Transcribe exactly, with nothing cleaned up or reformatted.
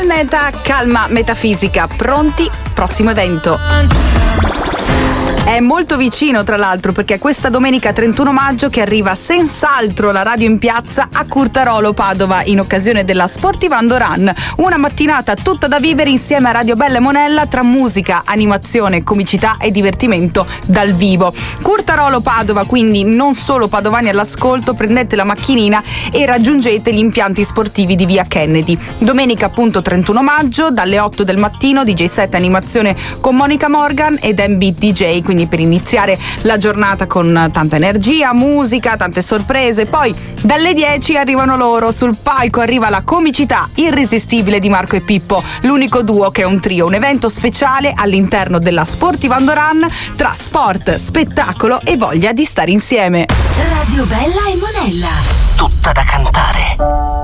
Calmeta, calma metafisica. Pronti? Prossimo evento. È molto vicino, tra l'altro, perché è questa domenica trentuno maggio che arriva senz'altro la radio in piazza a Curtarolo, Padova, in occasione della Sportivando Run. Una mattinata tutta da vivere insieme a Radio Bella e Monella, tra musica, animazione, comicità e divertimento dal vivo. Curtarolo, Padova, quindi non solo padovani all'ascolto, prendete la macchinina e raggiungete gli impianti sportivi di via Kennedy. Domenica appunto trentuno maggio, dalle otto del mattino, D J set animazione con Monica Morgan ed M B D J, quindi per iniziare la giornata con tanta energia, musica, tante sorprese. Poi dalle dieci arrivano loro, sul palco arriva la comicità irresistibile di Marco e Pippo, l'unico duo che è un trio, un evento speciale all'interno della Sportivando Run tra sport, spettacolo e voglia di stare insieme. Radio Bella e Monella, tutta da cantare.